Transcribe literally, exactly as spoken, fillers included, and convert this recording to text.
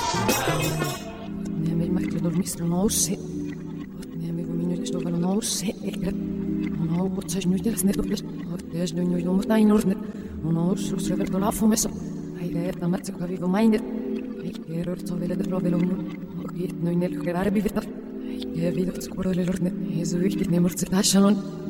Neem ik mag door mis van oorse. Neem ik mijn jullie door van oorse. Ik heb een oud zes nu dat net op les. Het is nu nu om het een uur net. Een oud zo schreef er af om eens. Hij leert dan met zich wat we meinen. Ik keer er zo willen de probleem. Ik weet nu niet hoe graag bij het. Ik heb weer het scoren leren net. Hij zo wichtig neemt het salon.